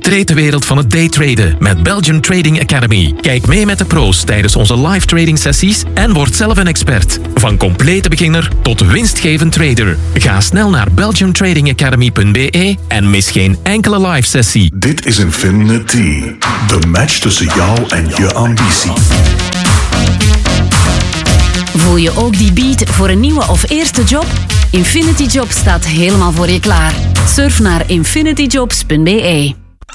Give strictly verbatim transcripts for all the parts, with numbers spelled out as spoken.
Betreed de wereld van het daytraden met Belgian Trading Academy. Kijk mee met de pro's tijdens onze live trading sessies en word zelf een expert. Van complete beginner tot winstgevend trader. Ga snel naar belgium trading academy punt b e en mis geen enkele live sessie. Dit is Infinity. De match tussen jou en je ambitie. Voel je ook die beat voor een nieuwe of eerste job? Infinity Jobs staat helemaal voor je klaar. Surf naar infinity jobs punt b e.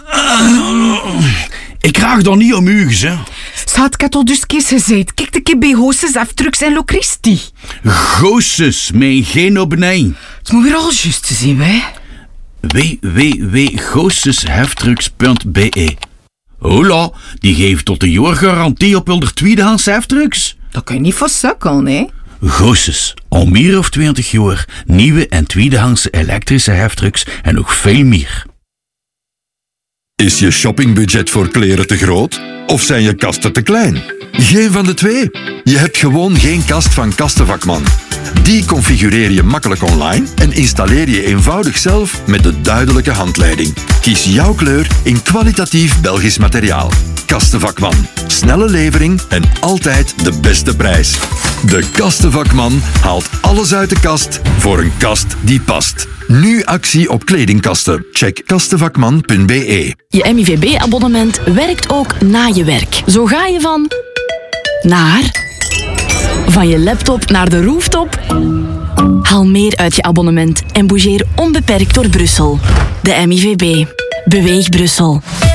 Ik krijg dan niet om u, hè. Schat, ik heb al dus keer gezegd. Kijk de keer bij Hoosses, Aftrucks en Locristi. Goossens, mijn geen op nee. Het moet weer al juist te zien, hè. w w w punt goossesheftrucks punt b e. Hola, die geeft tot een jaar garantie op wilder tweedehands heftrucks. Dat kan je niet voor sukkelen, hè. Goossens, al meer of twintig jaar, nieuwe en tweedehandse elektrische heftrucks en nog veel meer. Is je shoppingbudget voor kleren te groot? Of zijn je kasten te klein? Geen van de twee. Je hebt gewoon geen kast van Kastenvakman. Die configureer je makkelijk online en installeer je eenvoudig zelf met de duidelijke handleiding. Kies jouw kleur in kwalitatief Belgisch materiaal. Kastenvakman. Snelle levering en altijd de beste prijs. De Kastenvakman haalt alles uit de kast voor een kast die past. Nu actie op kledingkasten. Check kastenvakman punt b e. Je M I V B-abonnement werkt ook na je werk. Zo ga je van... naar... van je laptop naar de rooftop. Haal meer uit je abonnement en bougeer onbeperkt door Brussel. De M I V B. Beweeg Brussel.